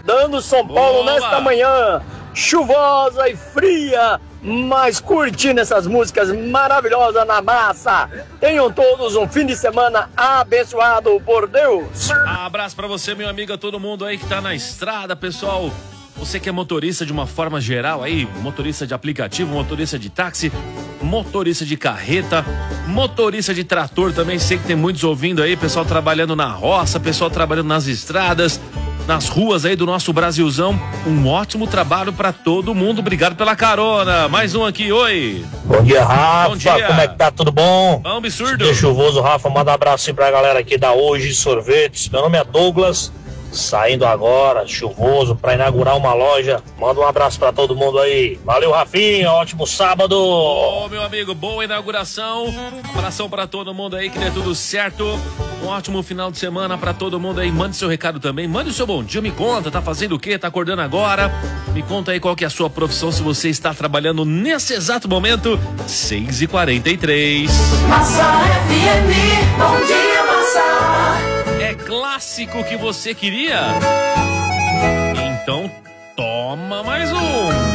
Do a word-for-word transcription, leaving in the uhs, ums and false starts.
acordando São Paulo Boa. nesta manhã chuvosa e fria, mas curtindo essas músicas maravilhosas na massa. Tenham todos um fim de semana abençoado por Deus. Abraço pra você, meu amigo, a todo mundo aí que tá na estrada, pessoal. Você que é motorista de uma forma geral aí, motorista de aplicativo, motorista de táxi, motorista de carreta, motorista de trator também, sei que tem muitos ouvindo aí, pessoal trabalhando na roça, pessoal trabalhando nas estradas, nas ruas aí do nosso Brasilzão. Um ótimo trabalho pra todo mundo, obrigado pela carona. Mais um aqui, oi. Bom dia, Rafa. Bom dia. Como é que tá? Tudo bom? É um absurdo. Dia chuvoso, Rafa. Manda um abraço pra galera aqui da Hoje Sorvetes. Meu nome é Douglas. Saindo agora, chuvoso, pra inaugurar uma loja. Manda um abraço pra todo mundo aí. Valeu, Rafinha. Ótimo sábado. Ô, meu amigo, boa inauguração. Abração pra todo mundo aí, que dê tudo certo. Um ótimo final de semana pra todo mundo aí. Mande seu recado também. Mande o seu bom dia. Me conta, tá fazendo o quê? Tá acordando agora? Me conta aí qual que é a sua profissão, se você está trabalhando nesse exato momento. seis e quarenta e três. Massa F M, bom dia, Massa. É clássico que você queria? Então toma mais um.